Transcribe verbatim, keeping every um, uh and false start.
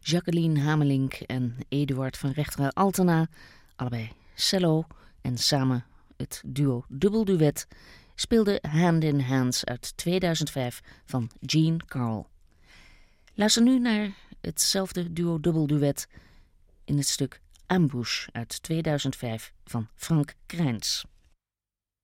Jacqueline Hamelink en Eduard van Rechteren-Altena, allebei cello en samen het duo dubbelduet, speelden Hand in Hands uit tweeduizend vijf van Jean Carl. Luister nu naar hetzelfde duo dubbelduet in het stuk Ambush uit tweeduizend vijf van Frank Krijns.